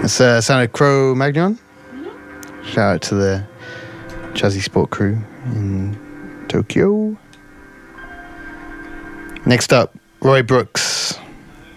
It's sounded Cro-Magnon. Shout out to the Jazzy Sport crew in Tokyo. Next up, Roy Brooks.